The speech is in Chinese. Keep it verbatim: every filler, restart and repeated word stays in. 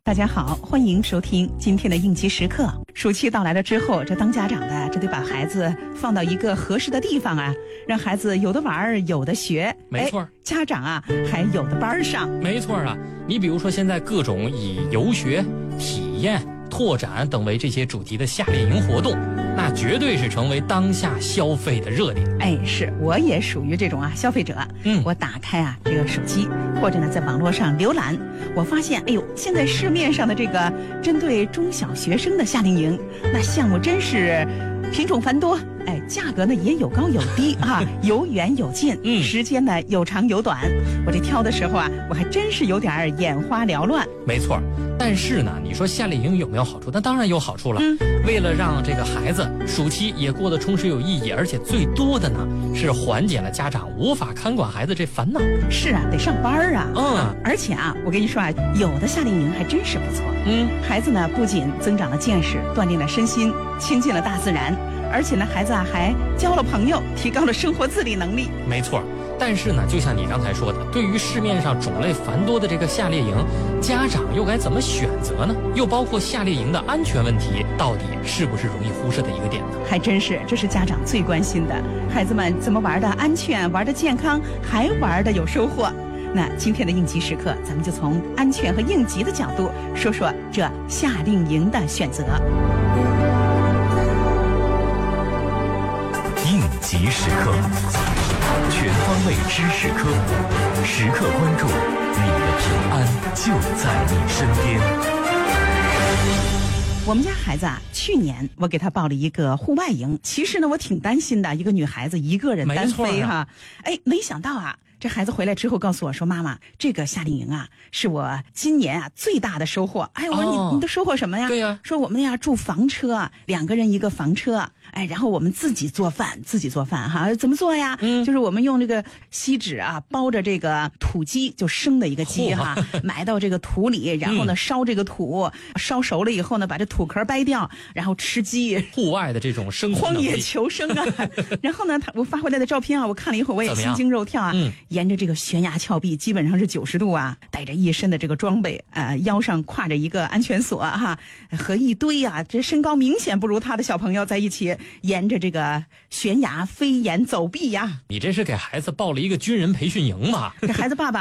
大家好，欢迎收听今天的应急时刻。暑期到来了之后，这当家长的这得把孩子放到一个合适的地方啊，让孩子有的玩有的学。 没错， 家长啊还有的班上。 没错啊，你比如说现在各种以游学、体验、拓展等为这些主题的夏令营活动，那绝对是成为当下消费的热点。 哎，是，我也属于这种啊消费者。 嗯， 我打开啊这个手机，或者呢在网络上浏览，我发现，哎呦，现在市面上的这个针对中小学生的夏令营，那项目真是品种繁多，哎，价格呢也有高有低啊，有远有近， 嗯， 时间呢有长有短。我这挑的时候啊，我还真是有点眼花缭乱。 没错，但是呢，你说夏令营有没有好处？那当然有好处了。 嗯， 为了让这个孩子暑期也过得充实有意义，而且最多的呢是缓解了家长无法看管孩子这烦恼。 是啊，得上班啊。 嗯， 啊而且啊，我跟你说啊，有的夏令营还真是不错。 嗯， 孩子呢不仅增长了见识，锻炼了身心，亲近了大自然，而且呢，孩子啊还交了朋友，提高了生活自理能力。 没错。但是呢，就像你刚才说的，对于市面上种类繁多的这个夏令营，家长又该怎么选择呢？又包括夏令营的安全问题，到底是不是容易忽视的一个点呢？ 还真是，这是家长最关心的，孩子们怎么玩的安全，玩的健康，还玩的有收获。那今天的应急时刻，咱们就从安全和应急的角度说说这夏令营的选择。 应急时刻，全方位知识科普，时刻关注，你的平安就在你身边。 我们家孩子啊，去年我给他报了一个户外营，其实呢，我挺担心的，一个女孩子一个人单飞哈，哎，没想到啊。这孩子回来之后告诉我说：“妈妈，这个夏令营啊，是我今年啊最大的收获。”哎，我说你、哦、你的收获什么呀？ 对呀， 说我们呀住房车，两个人一个房车，哎，然后我们自己做饭，自己做饭哈，怎么做呀？嗯，就是我们用这个锡纸啊包着这个土鸡，就生的一个鸡哈，埋到这个土里，然后呢烧这个土，烧熟了以后呢，把这土壳掰掉，然后吃鸡。 户外的这种生荒野求生啊！然后呢，他我发回来的照片啊，我看了一会儿，我也心惊肉跳啊。嗯。沿着这个悬崖峭壁，基本上是九十度啊，带着一身的这个装备，呃，腰上挎着一个安全锁哈，和一堆啊，这身高明显不如他的小朋友在一起，沿着这个悬崖飞檐走壁呀。 你这是给孩子报了一个军人培训营吧？ 这孩子爸爸